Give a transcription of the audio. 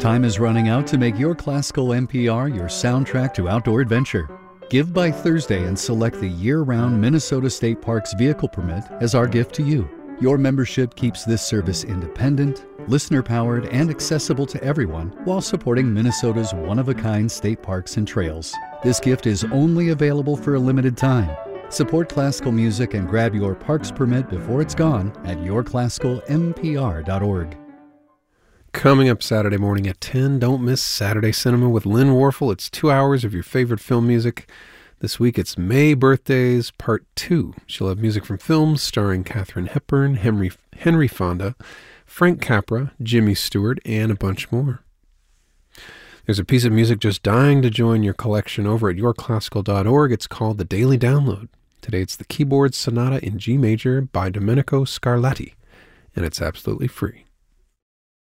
Time is running out to make your classical NPR your soundtrack to outdoor adventure. Give by Thursday and select the year-round Minnesota State Parks vehicle permit as our gift to you. Your membership keeps this service independent, listener-powered, and accessible to everyone while supporting Minnesota's one-of-a-kind state parks and trails. This gift is only available for a limited time. Support classical music and grab your parks permit before it's gone at yourclassicalmpr.org. Coming up Saturday morning at 10, don't miss Saturday Cinema with Lynn Warfel. It's 2 hours of your favorite film music. This week it's May Birthdays Part 2. She'll have music from films starring Katharine Hepburn, Henry Fonda, Frank Capra, Jimmy Stewart, and a bunch more. There's a piece of music just dying to join your collection over at yourclassical.org. It's called The Daily Download. Today it's the Keyboard Sonata in G Major by Domenico Scarlatti, and it's absolutely free.